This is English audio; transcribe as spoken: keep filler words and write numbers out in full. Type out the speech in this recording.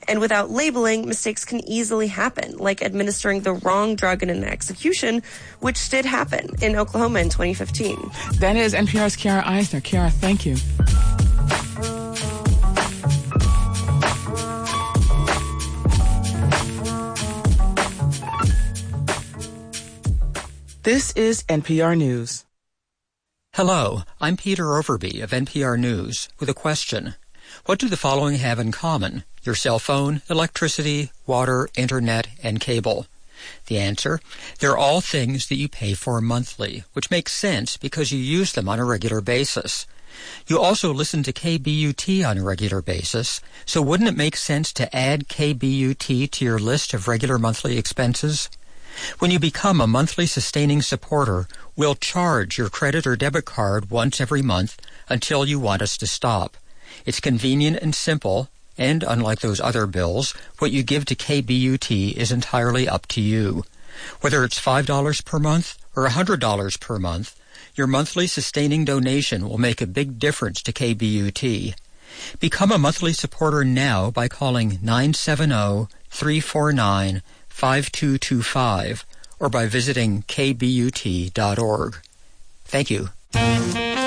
And without labeling, mistakes can easily happen, like administering the wrong drug in an execution, which did happen in Oklahoma in twenty fifteen. That is N P R's Kiara Eisner. Kiara, thank you. This is N P R News. Hello, I'm Peter Overby of N P R News with a question. What do the following have in common? Your cell phone, electricity, water, internet, and cable. The answer? They're all things that you pay for monthly, which makes sense because you use them on a regular basis. You also listen to K B U T on a regular basis, so wouldn't it make sense to add K B U T to your list of regular monthly expenses? When you become a monthly sustaining supporter, we'll charge your credit or debit card once every month until you want us to stop. It's convenient and simple, and unlike those other bills, what you give to K B U T is entirely up to you. Whether it's five dollars per month or one hundred dollars per month, your monthly sustaining donation will make a big difference to K B U T. Become a monthly supporter now by calling nine seven zero, three four nine, five two two five or by visiting k b u t dot org. Thank you.